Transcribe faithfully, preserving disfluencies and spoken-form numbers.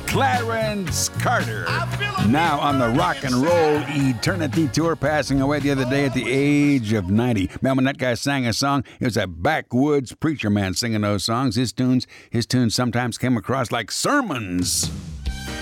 Clarence Carter. Now on the Rock and Roll Eternity Tour, passing away the other day at the age of ninety. Man, when that guy sang a song, it was a backwoods preacher man singing those songs. His tunes, his tunes sometimes came across like sermons.